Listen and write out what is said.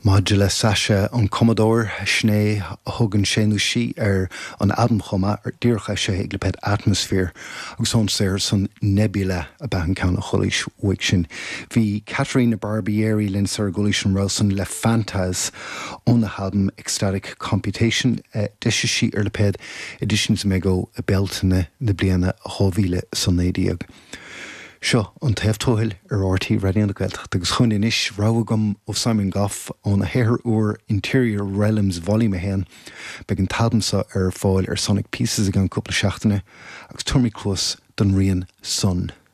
Module Sasha an Commodore sné thugann séanú si an adam chuma díorcha sé ag le pet atmosfér agus son séir san nebula a bhean ceanna cholis uig sin. Bhí Caterina Barbieri linn sar golis an Rolson le Fantas on the album Ecstatic Computation deise si le ped editions me go a beltana na bliana hóvíle san édiag. Seo an taobhtóil RT Radio an Gaeltacht agus chun inis rágam ó Simon Goff ón a hair úr Interior Realms volume hen begin tadansa fáil Sonic Pieces ag an cúpla seachtaine agus turmí clús don rian Sun.